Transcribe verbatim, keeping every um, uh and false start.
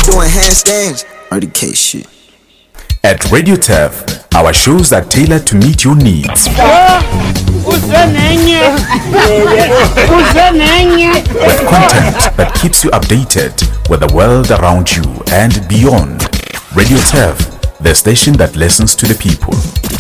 doing handstands. Murder case shit. At Radio Turf, our shows are tailored to meet your needs. With content that keeps you updated with the world around you and beyond. Radio Turf, the station that listens to the people.